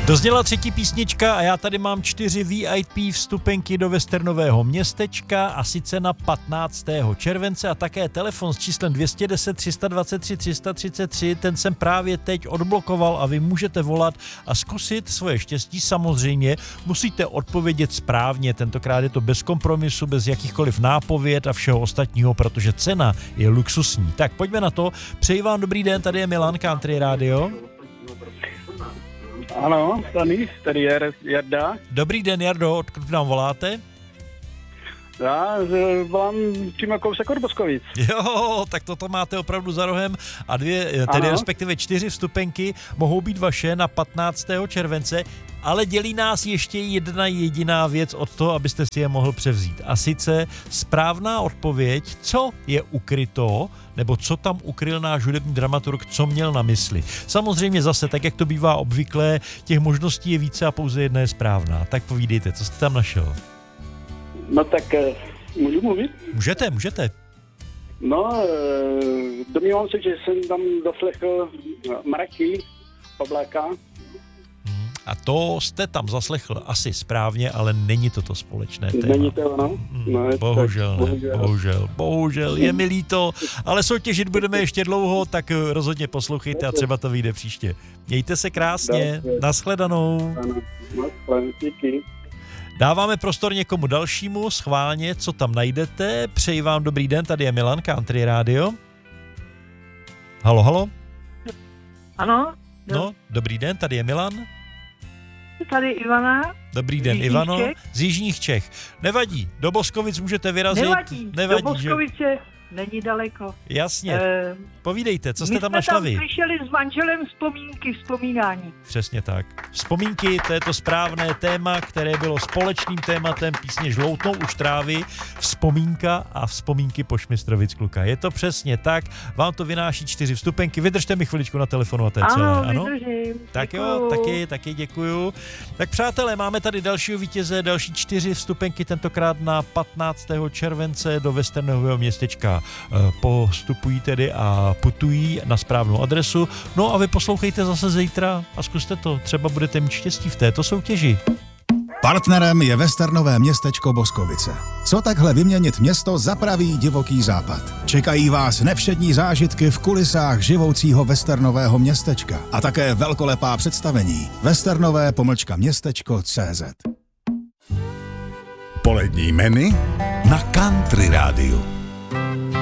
Dozněla třetí písnička a já tady mám 4 VIP vstupenky do Westernového městečka a sice na 15. července a také telefon s číslem 210 323 333, ten jsem právě teď odblokoval a vy můžete volat a zkusit svoje štěstí. Samozřejmě musíte odpovědět správně, tentokrát je to bez kompromisu, bez jakýchkoliv nápověd a všeho ostatního, protože cena je luxusní. Tak pojďme na to, přeji vám dobrý den, tady je Milan, Country Radio. Ano, tady je Jarda. Dobrý den, Jardo, odkud nám voláte? Já volám přímo kousek od Boskovic. Jo, tak toto máte opravdu za rohem a respektive 4 vstupenky mohou být vaše na 15. července, ale dělí nás ještě jedna jediná věc od toho, abyste si je mohl převzít. A sice správná odpověď, co je ukryto, nebo co tam ukryl náš hudební dramaturg, co měl na mysli. Samozřejmě zase, tak jak to bývá obvyklé, těch možností je více a pouze jedna je správná. Tak povídejte, co jste tam našel? No tak můžu mluvit? Můžete. No, domnívám se, že jsem tam doslechl mraky, Pavláka. A to jste tam zaslechl asi správně, ale není to společné téma. Není to ono? No, Bohužel, je mi líto, ale soutěžit budeme ještě dlouho, tak rozhodně poslouchejte a třeba to vyjde příště. Mějte se krásně, nashledanou. Díky. Dáváme prostor někomu dalšímu, schválně, co tam najdete. Přeji vám dobrý den, tady je Milan, Country Radio. Halo. Ano. No, dobrý den, tady je Milan. Tady Ivana. Dobrý den, Ivano. Z Jižních Čech. Nevadí, do Boskovic můžete vyrazit. Nevadí, do Boskovice není daleko. Jasně. Povídejte, co jste tam našla vy? My jsme tam slyšeli s manželem vzpomínání. Přesně tak. Vzpomínky, to je to správné téma, které bylo společným tématem písně Žloutnou už trávy. Vzpomínka a vzpomínky po Šmistrovic kluka. Je to přesně tak. Vám to vynáší 4 vstupenky. Vydržte mi chviličku na telefonu a to je celé. Ano, vydržím. Tak jo, taky děkuju. Tak přátelé, máme tady dalšího vítěze, další 4 vstupenky, tentokrát na 15. července do Westernového městečka. Postupují tedy a putují na správnou adresu. No a vy poslouchejte zase zítra a zkuste to. Třeba budete mít štěstí v této soutěži. Partnerem je Westernové městečko Boskovice. Co takhle vyměnit město za pravý divoký západ? Čekají vás nevšední zážitky v kulisách živoucího Westernového městečka a také velkolepá představení westernové-městečko.cz. Polední menu na Country Rádiu.